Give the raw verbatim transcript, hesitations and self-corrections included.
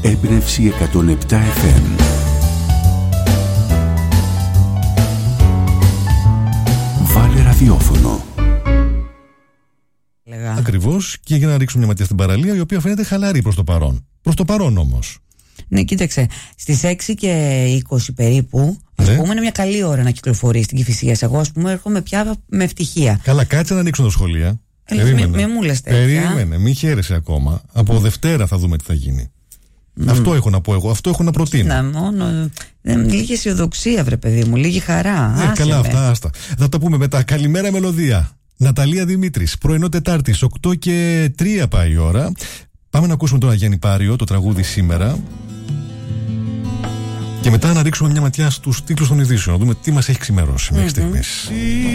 Έμπνευση εκατόν επτά εφ εμ. Βάλε ραδιόφωνο. Ακριβώς, και για να ρίξουμε μια ματιά στην παραλία, η οποία φαίνεται χαλαρή προς το παρόν. Προς το παρόν όμως. Ναι, κοίταξε. Στις έξι και είκοσι περίπου, ας ναι. πούμε, είναι μια καλή ώρα να κυκλοφορεί στην Κηφισίας. Εγώ, ας πούμε, έρχομαι πια με ευτυχία. Καλά, κάτσε να ανοίξουν τα σχολεία. Μην μη μου λες τέτοια. Περίμενε, μην χαίρεσαι ακόμα. Από Δευτέρα θα δούμε τι θα γίνει. Mm. Αυτό έχω να πω εγώ, αυτό έχω να προτείνω. Να, μόνο. Λίγη αισιοδοξία, βρε παιδί μου, λίγη χαρά. Ε, καλά, αυτά, άστα. Θα τα πούμε μετά. Καλημέρα, Μελωδία. Ναταλία Δημήτρης, πρωινό Τετάρτης, οκτώ και τρία πάει η ώρα. Πάμε να ακούσουμε τον Γιάννη Πάριο, το τραγούδι σήμερα. Και μετά να ρίξουμε μια ματιά στους τίτλους των ειδήσεων, να δούμε τι μας έχει ξημερώσει μέχρι στιγμής.